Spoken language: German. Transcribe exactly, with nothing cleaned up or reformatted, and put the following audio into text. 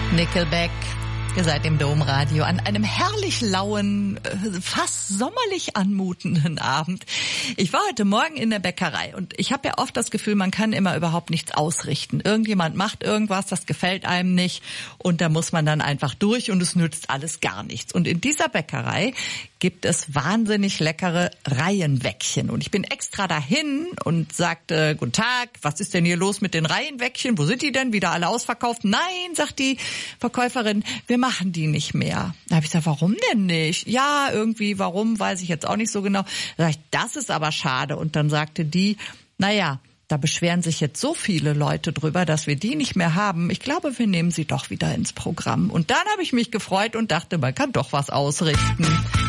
Nickelback. Ihr seid im Domradio an einem herrlich lauen, fast sommerlich anmutenden Abend. Ich war heute Morgen in der Bäckerei und ich habe ja oft das Gefühl, man kann immer überhaupt nichts ausrichten. Irgendjemand macht irgendwas, das gefällt einem nicht und da muss man dann einfach durch und es nützt alles gar nichts. Und in dieser Bäckerei gibt es wahnsinnig leckere Reihenwäckchen. Und ich bin extra dahin und sagte, guten Tag, was ist denn hier los mit den Reihenwäckchen? Wo sind die denn? Wieder alle ausverkauft? Nein, sagt die Verkäuferin, wir machen die nicht mehr. Da habe ich gesagt, warum denn nicht? Ja, irgendwie, warum, weiß ich jetzt auch nicht so genau. Da sag ich, das ist aber schade. Und dann sagte die, naja, da beschweren sich jetzt so viele Leute drüber, dass wir die nicht mehr haben. Ich glaube, wir nehmen sie doch wieder ins Programm. Und dann habe ich mich gefreut und dachte, man kann doch was ausrichten.